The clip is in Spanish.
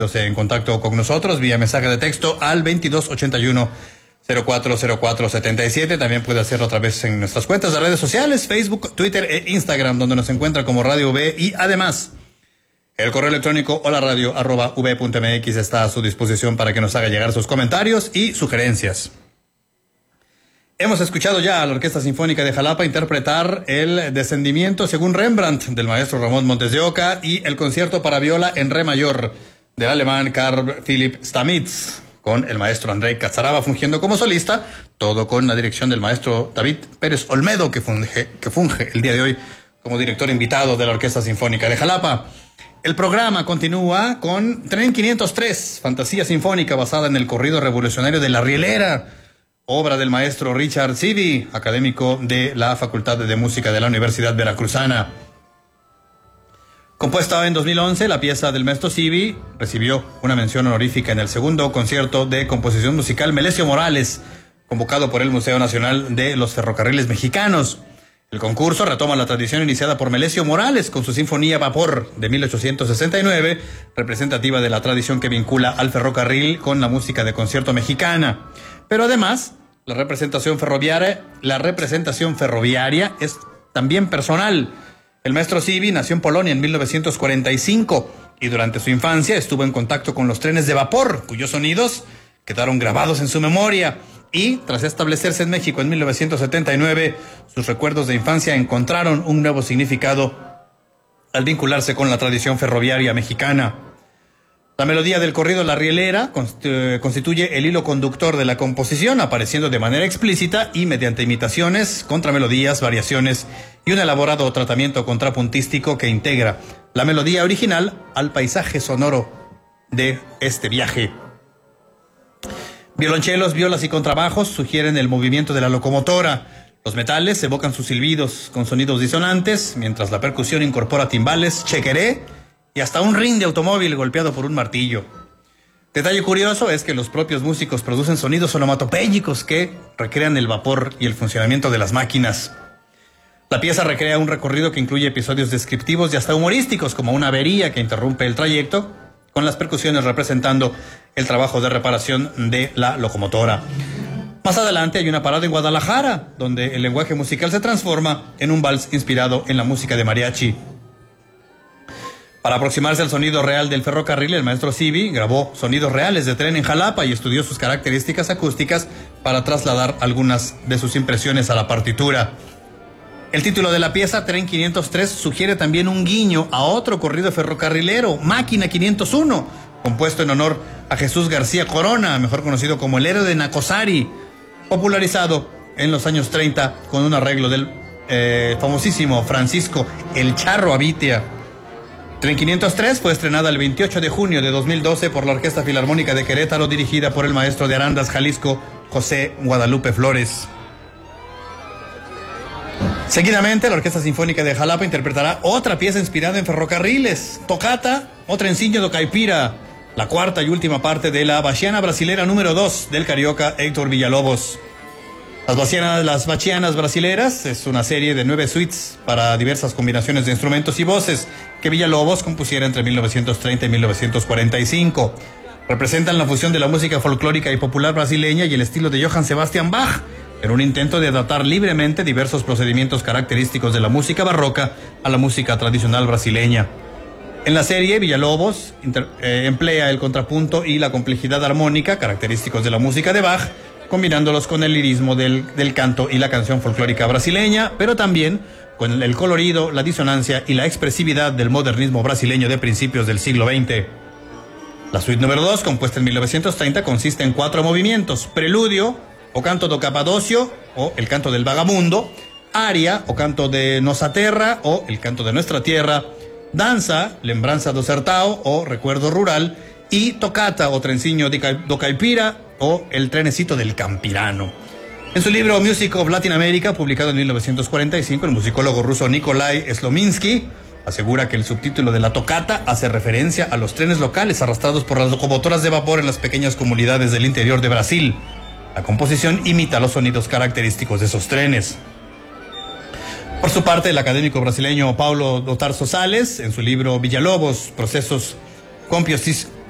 en contacto con nosotros vía mensaje de texto al 2281-040477. También puede hacerlo otra vez en nuestras cuentas de redes sociales, Facebook, Twitter e Instagram, donde nos encuentra como Radio V. Y además, el correo electrónico holaradio@v.mx está a su disposición para que nos haga llegar sus comentarios y sugerencias. Hemos escuchado ya a la Orquesta Sinfónica de Jalapa interpretar el Descendimiento según Rembrandt del maestro Ramón Montes de Oca y el concierto para viola en re mayor del alemán Carl Philipp Stamitz, con el maestro Andrei Catzaraba fungiendo como solista, todo con la dirección del maestro David Pérez Olmedo, que funge el día de hoy como director invitado de la Orquesta Sinfónica de Jalapa. El programa continúa con Tren 503, fantasía sinfónica basada en el corrido revolucionario de La Rielera, obra del maestro Richard Sivi, académico de la Facultad de Música de la Universidad Veracruzana. Compuesta en 2011, la pieza del maestro Sivi recibió una mención honorífica en el segundo concierto de composición musical Melesio Morales, convocado por el Museo Nacional de los Ferrocarriles Mexicanos. El concurso retoma la tradición iniciada por Melesio Morales con su Sinfonía Vapor de 1869, representativa de la tradición que vincula al ferrocarril con la música de concierto mexicana. Pero además, la representación ferroviaria es también personal. El maestro Sivi nació en Polonia en 1945 y durante su infancia estuvo en contacto con los trenes de vapor, cuyos sonidos quedaron grabados en su memoria. Y tras establecerse en México en 1979, sus recuerdos de infancia encontraron un nuevo significado al vincularse con la tradición ferroviaria mexicana. La melodía del corrido La Rielera constituye el hilo conductor de la composición, apareciendo de manera explícita y mediante imitaciones, contramelodías, variaciones y un elaborado tratamiento contrapuntístico que integra la melodía original al paisaje sonoro de este viaje. Violonchelos, violas y contrabajos sugieren el movimiento de la locomotora. Los metales evocan sus silbidos con sonidos disonantes, mientras la percusión incorpora timbales, chequeré y hasta un rin de automóvil golpeado por un martillo. Detalle curioso es que los propios músicos producen sonidos onomatopéyicos que recrean el vapor y el funcionamiento de las máquinas. La pieza recrea un recorrido que incluye episodios descriptivos y hasta humorísticos, como una avería que interrumpe el trayecto, con las percusiones representando el trabajo de reparación de la locomotora. Más adelante hay una parada en Guadalajara, donde el lenguaje musical se transforma en un vals inspirado en la música de mariachi. Para aproximarse al sonido real del ferrocarril, el maestro Sivi grabó sonidos reales de tren en Jalapa y estudió sus características acústicas para trasladar algunas de sus impresiones a la partitura. El título de la pieza, Tren 503, sugiere también un guiño a otro corrido ferrocarrilero, Máquina 501, compuesto en honor a Jesús García Corona, mejor conocido como el héroe de Nacosari, popularizado en los años 30 con un arreglo del famosísimo Francisco El Charro Abitia. Tren 503 fue estrenada el 28 de junio de 2012 por la Orquesta Filarmónica de Querétaro, dirigida por el maestro de Arandas, Jalisco, José Guadalupe Flores. Seguidamente, la Orquesta Sinfónica de Jalapa interpretará otra pieza inspirada en ferrocarriles, Tocata o Trenciño do Caipira, la cuarta y última parte de la Bachiana Brasilera número 2 del carioca Héctor Villalobos. Las Bachianas Brasileras es una serie de 9 suites para diversas combinaciones de instrumentos y voces que Villalobos compusiera entre 1930 y 1945. Representan la fusión de la música folclórica y popular brasileña y el estilo de Johann Sebastian Bach, en un intento de adaptar libremente diversos procedimientos característicos de la música barroca a la música tradicional brasileña. En la serie, Villalobos emplea el contrapunto y la complejidad armónica, característicos de la música de Bach, combinándolos con el lirismo del canto y la canción folclórica brasileña, pero también con el colorido, la disonancia y la expresividad del modernismo brasileño de principios del siglo XX. La suite número 2, compuesta en 1930, consiste en 4 movimientos: preludio, o canto do Capadocio, o el canto del vagabundo; aria, o canto de Nossa Terra, o el canto de nuestra tierra; danza, lembranza do Sertão, o recuerdo rural; y tocata, o Trenciño do Caipira, o el trenecito del campirano. En su libro Music of Latin America, publicado en 1945, el musicólogo ruso Nikolai Slominsky asegura que el subtítulo de la tocata hace referencia a los trenes locales arrastrados por las locomotoras de vapor en las pequeñas comunidades del interior de Brasil. La composición imita los sonidos característicos de esos trenes. Por su parte, el académico brasileño Paulo do Tarso Sales, en su libro Villalobos, Procesos